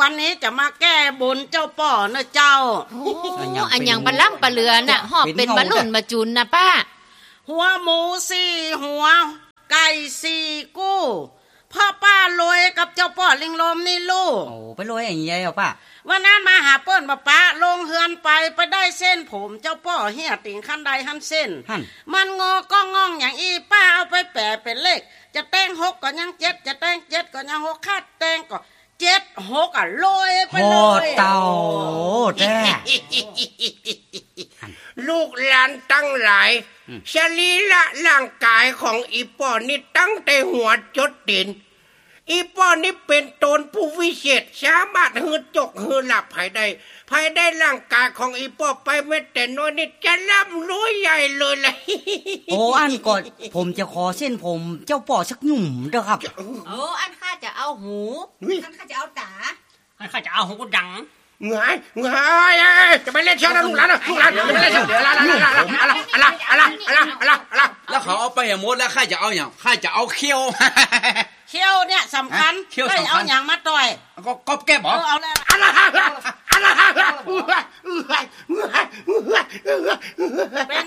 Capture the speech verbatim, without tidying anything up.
วันนี้จะมาแก้บนเจ้าป่อนะเจ้าอันอย่างปลาล่ำปลาเรือน่ะหอบเป็นมะลุ่นมาจุนนะป้าหัวหมูสี่หัวไก่สี่กู้พ่อป้าลอยกับเจ้าป่อลิงลมนี่ลูกโอ้ไปลอยอย่างเงี้ยเหรอป้าวันนั้นมาหาเปิ้นมาป้าลงเฮือนไปไปได้เส้นผมเจ้าป่อเฮียติ่งขั้นใดขั้นเส้นมันงอก็งองอย่างอีป้าเอาไปแปะเป็นเลขจะแต่งหกก็ยังเจ็ดจะแต่งเจ็ดก็ยังหกคาดแต่งก็เจ็ดหกอ่ะลอยไปเลยโอ้เต่าแท้ลูกหลานตั้งหลายสรีระร่างกายของอีป้อนี่ตั้งแต่หัวจดตีนอีป้อนี่เป็นตนผู้วิเศษสามารถหือจกหือหลับภายได้ภายได้ร่างกายของอีป้อไปแม้แต่น้อยนี่จะร่ำรวยใหญ่เลยเลยโอ้อันก่อนผมจะขอเส้นผมเจ้าป่อสักหนุ่มเด้อครับโอ้อันข้าจะเอาหูอันข้าจะเอาตาอันข้าจะเอาหูดังเงยเงยจะไปเล่นเชียวนะลูกหลานนะลูกหลานจะไปเล่นเชียวเดี๋ยวละละละละละละละละละละแล้วเขาเอาไปอย่างหมดแล้วข้าจะเอาอย่างข้าจะเอาเขี้ยวเขี้ยวเนี่ยสำคัญไม่เอาอย่างมาต่อยก็ก๊อบแก้บอกเอาแล้วอะไรอะไรอะไรเป็น